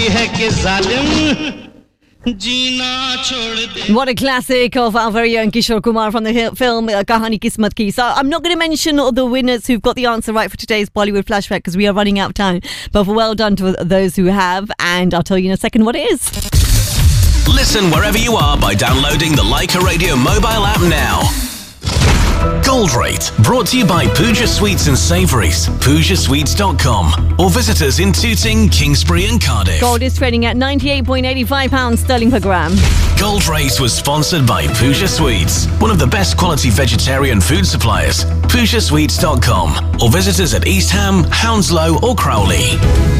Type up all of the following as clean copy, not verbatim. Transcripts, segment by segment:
What a classic of our very own Kishore Kumar from the film Kahani Kismat Ki. So I'm not going to mention all the winners who've got the answer right for today's Bollywood Flashback because we are running out of time. But well done to those who have, and I'll tell you in a second what it is. Listen wherever you are by downloading the Leica Radio mobile app now. Gold Rate, brought to you by Pooja Sweets and Savouries, PoojaSweets.com, or visit us in Tooting, Kingsbury and Cardiff. Gold is trading at £98.85 sterling per gram. Gold Rate was sponsored by Pooja Sweets, one of the best quality vegetarian food suppliers, PoojaSweets.com, or visit us at East Ham, Hounslow or Crowley.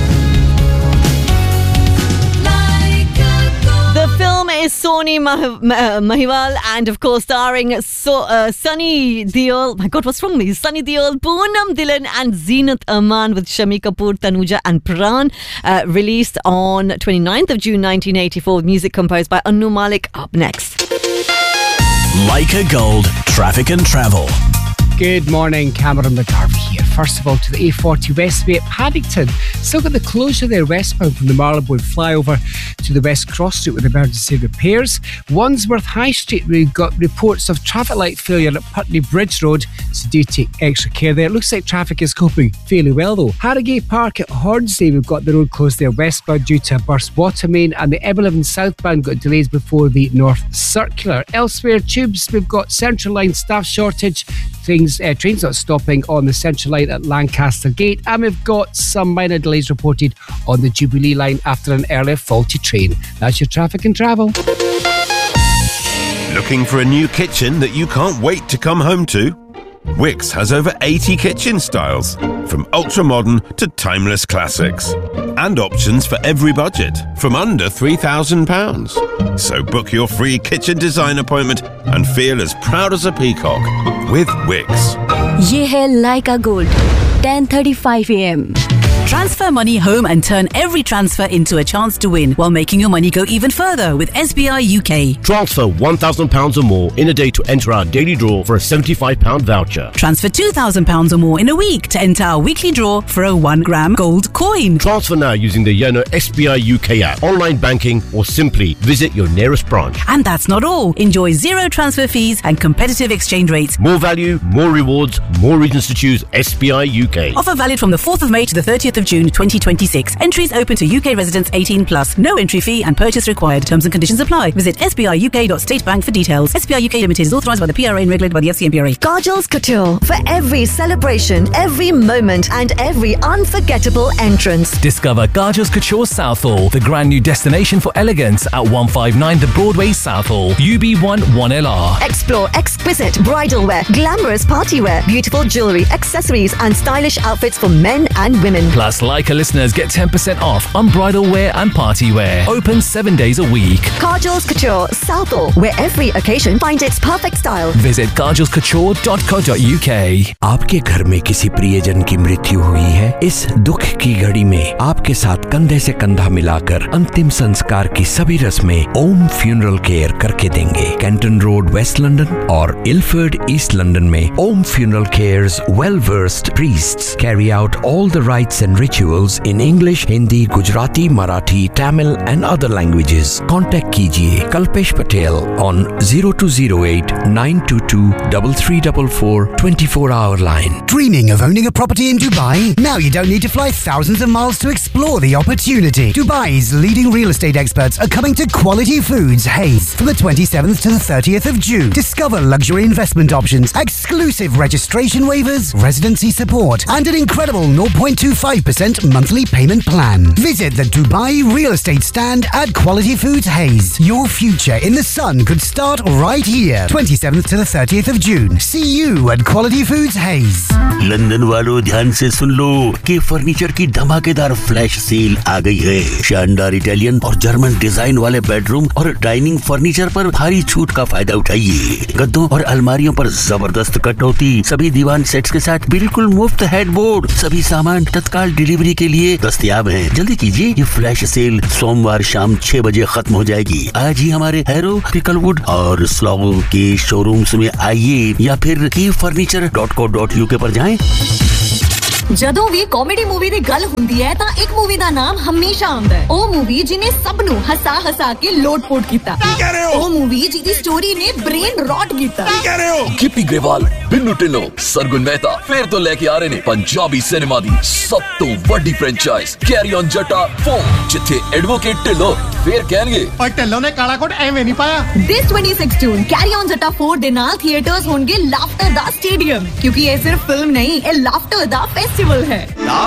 The film is Soni Mahiwal and of course starring Sunny Deol. My God, what's wrong with me? Sunny Deol, Poonam Dhillon and Zeenat Aman with Shami Kapoor, Tanuja and Pran. Released on 29th of June 1984. Music composed by Anu Malik. Up next. Leica Gold, traffic and travel. Good morning, Cameron McGarvey here. First of all, to the A40 Westway at Paddington. Still got the closure there westbound from the Marylebone flyover to the West Cross Street with emergency repairs. Wandsworth High Street, we've got reports of traffic light failure at Putney Bridge Road, so do take extra care there. It looks like traffic is coping fairly well though. Harrogate Park at Hornsey, we've got the road closed there westbound due to a burst water main, and the M11 southbound got delays before the North Circular. Elsewhere, tubes, we've got Central Line staff shortage. Trains not stopping on the Central Line at Lancaster Gate, and we've got some minor delays reported on the Jubilee Line after an earlier faulty train. That's your traffic and travel. Looking for a new kitchen that you can't wait to come home to? Wickes has over 80 kitchen styles, from ultra-modern to timeless classics. And options for every budget, from under £3,000. So book your free kitchen design appointment and feel as proud as a peacock with Wickes. Ye hai Leica Gold, 10:35 AM. Transfer money home and turn every transfer into a chance to win while making your money go even further with SBI UK. Transfer £1,000 or more in a day to enter our daily draw for a £75 voucher. Transfer £2,000 or more in a week to enter our weekly draw for a 1 gram gold coin. Transfer now using the Yono SBI UK app, online banking, or simply visit your nearest branch. And that's not all. Enjoy zero transfer fees and competitive exchange rates. More value, more rewards, more reasons to choose SBI UK. Offer valid from the 4th of May to the 30th of June 2026. Entries open to UK residents 18+. No entry fee and purchase required. Terms and conditions apply. Visit sbiuk.statebank for details. SBI UK Limited is authorised by the PRA and regulated by the FCMPRA. Kajal's Couture. For every celebration, every moment and every unforgettable entrance. Discover Kajal's Couture Southall, the brand new destination for elegance at 159 The Broadway Southall, UB1 1LR. Explore exquisite bridal wear, glamorous party wear, beautiful jewellery, accessories and stylish outfits for men and women. Plus, Leica listeners get 10% off on bridal wear and party wear. Open 7 days a week. Kajal's Couture Southall, where every occasion finds its perfect style. Visit kajalscouture.co.uk. आपके घर में किसी प्रियजन की मृत्यु हुई है? इस दुख की घड़ी में आपके साथ कंधे से कंधा मिलाकर अंतिम संस्कार की सभी रस्में ओम फ्यूनरल केयर करके देंगे। कैंटन रोड वेस्ट लंदन और इलफर्ड ईस्ट लंदन में ओम funeral cares well-versed priests carry out all the rites and rituals in English, Hindi, Gujarati, Marathi, Tamil and other languages. Contact कीजिए Kalpesh Patel on 0208 922 3344 24-hour line. Dreaming of owning a property in Dubai? Now you don't need to fly thousands of miles to explore the opportunity. Dubai's leading real estate experts are coming to Quality Foods Hayes from the 27th to the 30th of June. Discover luxury investment options, exclusive registration waivers, residency support and an incredible 0.25% monthly payment plan. Visit the Dubai Real Estate Stand at Quality Foods Hayes. Your future in the sun could start right here. 27th to the 30th of June. See you at Quality Foods Hayes. London वालों ध्यान से सुन लो कि furniture की धमाकेदार flash sale आ गई है। शानदार Italian और जर्मन डिजाइन वाले बेडरूम और डाइनिंग फर्नीचर पर भारी छूट का फायदा उठाइए। गद्दों और अलमारियों पर जबरदस्त कटौती, सभी दीवान सेट्स के साथ बिल्कुल मुफ्त हेडबोर्ड, सभी सामान तत्काल डिलीवरी के लिए दस्तयाब हैं। जल्दी कीजिए, ये फ्लैश सेल सोमवार शाम 6 बजे खत्म हो जाएगी। आज ही हमारे हैरो, पिकलवुड और स्लॉगो के शोरूम्स में आइए या फिर keyfurniture.co.uk पर जाएं। ਜਦੋਂ ਵੀ ਕਾਮੇਡੀ ਮੂਵੀ ਦੀ ਗੱਲ ਹੁੰਦੀ ਹੈ ਤਾਂ ਇੱਕ ਮੂਵੀ ਦਾ ਨਾਮ ਹਮੇਸ਼ਾ ਆਉਂਦਾ ਹੈ। ਉਹ ਮੂਵੀ ਜਿਹਨੇ ਸਭ ਨੂੰ ਹਸਾ ਕੇ ਲੋਟ-ਪੋਟ ਕੀਤਾ। ਉਹ ਮੂਵੀ ਜਿਹਦੀ ਸਟੋਰੀ ਨੇ ਬ੍ਰੇਨ ਰੌਟ ਕੀਤਾ। ਗਿੱਪੀ ਗਰੇਵਾਲ, ਬਿੰਨੂ ਢਿੱਲੋਂ, ਸਰਗੁਣ ਮਹਿਤਾ ਫੇਰ ਤੋਂ ਲੈ ਕੇ ਆ ਰਹੇ ਨੇ ਪੰਜਾਬੀ ਸਿਨੇਮਾ ਦੀ ਸਭ ਤੋਂ ਵੱਡੀ ਫਰੈਂਚਾਈਜ਼ ਕੈਰੀ ਔਨ ਜੱਟਾ 4, ਜਿੱਥੇ ਐਡਵੋਕੇਟ ਢਿੱਲੋਂ ਫੇਰ ਕਹਿਣਗੇ ਓਏ ਢਿੱਲੋਂ ਨੇ ਕਾਲਾ ਕੋਟ ਐਵੇਂ ਨਹੀਂ ਪਾਇਆ। This 2016 ਕੈਰੀ ਔਨ ਜੱਟਾ 4 ਦੇ ਨਾਲ ਥੀਏਟਰਸ ਹੋਣਗੇ ਲਾਫਟਰ ਦਾ ਸਟੇਡੀਅਮ, ਕਿਉਂਕਿ ਇਹ ਸਿਰਫ ਫਿਲਮ ਨਹੀਂ, ਇਹ ਲਾਫਟਰ ਦਾ ਫੈਸਟੀਵਲ ਹੈ।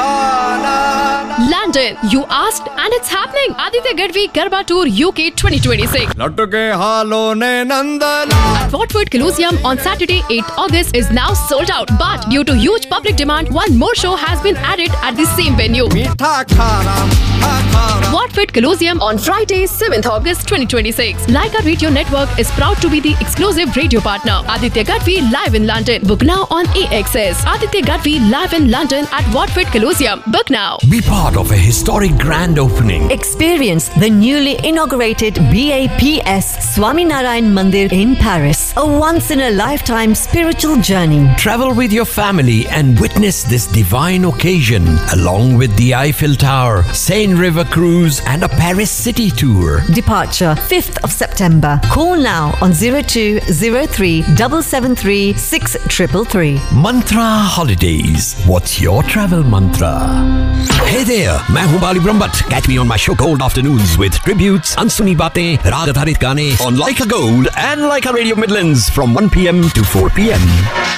London, you asked and it's happening. Aditya Gadvi Garba Tour UK 2026. लटके हालों ने नंदला At Watford Colosseum on Saturday 8th August is now sold out. But due to huge public demand, one more show has been added at the same venue. Watford Colosseum on Friday 7th August 2026. Leica Radio Network is proud to be the exclusive radio partner. Aditya Gadvi live in London. Book now on AXS. Aditya Gadvi live in London at Watford Colosseum. Book now. Be part of a historic grand opening. Experience the newly inaugurated BAPS Swaminarayan Mandir in Paris. A once-in-a-lifetime spiritual journey. Travel with your family and witness this divine occasion along with the Eiffel Tower, Seine River Cruise and a Paris city tour. Departure 5th of September. Call now on 0203 773 6333. Mantra Holidays. What's your travel mantra? Hey there, मैं हूँ बाली Brahmbhatt. Catch me on my show Gold Afternoons with tributes, अनसुनी बातें, राग आधारित गाने on Leica Gold and Leica Radio Midlands from 1 p.m. to 4 p.m.